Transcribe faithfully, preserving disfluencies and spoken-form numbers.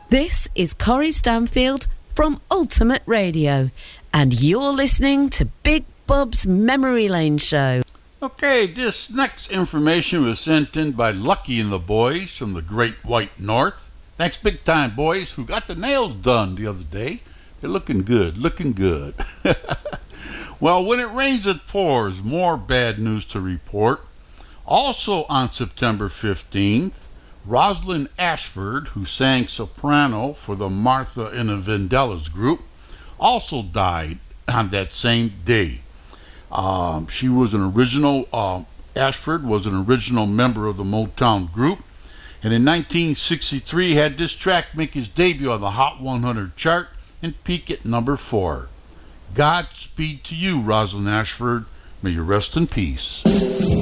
This is Corrie Stanfield from Ultimate Radio, and you're listening to Big Bob's Memory Lane Show. Okay, this next information was sent in by Lucky and the boys from the Great White North. Thanks big time, boys, who got the nails done the other day. They're looking good, looking good. Well, when it rains, it pours. More bad news to report. Also on September fifteenth, Rosalind Ashford, who sang soprano for the Martha and the Vandellas group, also died on that same day. Um, she was an original, uh, Ashford was an original member of the Motown group, and in nineteen sixty-three had this track make his debut on the Hot one hundred chart and peak at number four. Godspeed to you, Rosalind Ashford. May you rest in peace.